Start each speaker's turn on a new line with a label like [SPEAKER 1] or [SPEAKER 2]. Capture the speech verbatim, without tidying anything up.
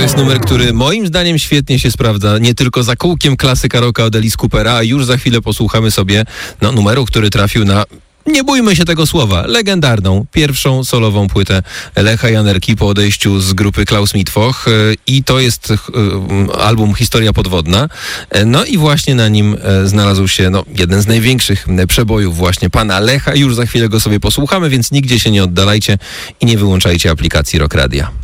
[SPEAKER 1] jest numer, który moim zdaniem świetnie się sprawdza, nie tylko za kółkiem klasyka rocka od Alice Coopera, a już za chwilę posłuchamy sobie no, numeru, który trafił na, nie bójmy się tego słowa, legendarną, pierwszą solową płytę Lecha Janerki po odejściu z grupy Klaus Mitwoch i to jest album Historia podwodna. No i właśnie na nim znalazł się no, jeden z największych przebojów właśnie pana Lecha. Już za chwilę go sobie posłuchamy, więc nigdzie się nie oddalajcie i nie wyłączajcie aplikacji Rock Radia.